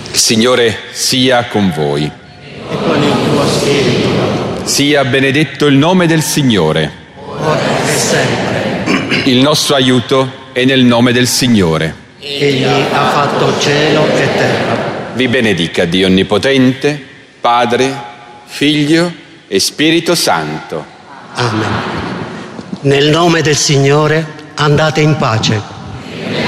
Il Signore sia con voi. E con il tuo spirito. Sia benedetto il nome del Signore. Ora e sempre. Il nostro aiuto è nel nome del Signore. Egli ha fatto cielo e terra. Vi benedica Dio Onnipotente, Padre, Figlio e Spirito Santo. Amen. Nel nome del Signore andate in pace.